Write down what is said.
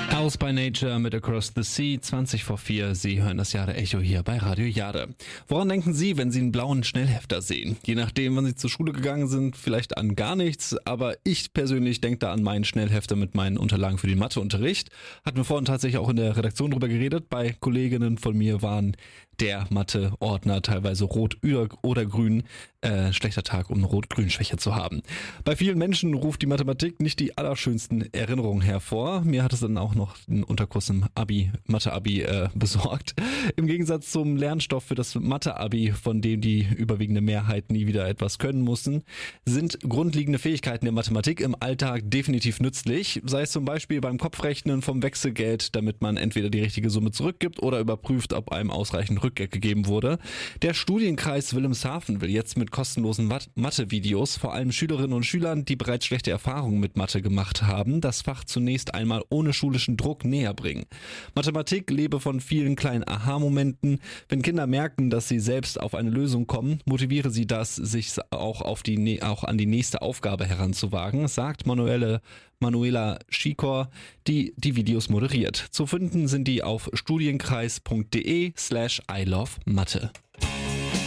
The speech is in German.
House by Nature mit Across the Sea, 20 vor 4. Sie hören das Jade Echo hier bei Radio Jade. Woran denken Sie, wenn Sie einen blauen Schnellhefter sehen? Je nachdem, wann Sie zur Schule gegangen sind, vielleicht an gar nichts, aber ich persönlich denke da an meinen Schnellhefter mit meinen Unterlagen für den Matheunterricht. Hatten wir vorhin tatsächlich auch in der Redaktion drüber geredet. Bei Kolleginnen von mir waren der Mathe-Ordner teilweise rot oder grün. Schlechter Tag, um eine Rot-Grün-Schwäche zu haben. Bei vielen Menschen ruft die Mathematik nicht die allerschönsten Erinnerungen hervor. Mir hat es dann auch noch einen Unterkurs im Mathe-Abi besorgt. Im Gegensatz zum Lernstoff für das Mathe-Abi, von dem die überwiegende Mehrheit nie wieder etwas können mussten, sind grundlegende Fähigkeiten der Mathematik im Alltag definitiv nützlich. Sei es zum Beispiel beim Kopfrechnen vom Wechselgeld, damit man entweder die richtige Summe zurückgibt oder überprüft, ob einem ausreichend Rückgeld gegeben wurde. Der Studienkreis Wilhelmshaven will jetzt mit kostenlosen Mathe-Videos vor allem Schülerinnen und Schülern, die bereits schlechte Erfahrungen mit Mathe gemacht haben, das Fach zunächst einmal ohne schulischen Druck näher bringen. Mathematik lebe von vielen kleinen Aha-Momenten. Wenn Kinder merken, dass sie selbst auf eine Lösung kommen, motiviere sie das, sich auch an die nächste Aufgabe heranzuwagen, sagt Manuela Schikor, die Videos moderiert. Zu finden sind die auf studienkreis.de/I love Mathe.